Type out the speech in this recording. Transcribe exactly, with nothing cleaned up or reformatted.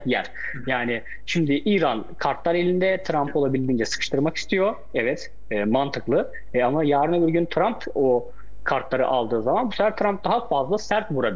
yer. Yani şimdi İran kartlar elinde, Trump olabildiğince sıkıştırmak istiyor. Evet, e, mantıklı. E, ama yarın öbür gün Trump o kartları aldığı zaman bu sefer Trump daha fazla sert vurabilir.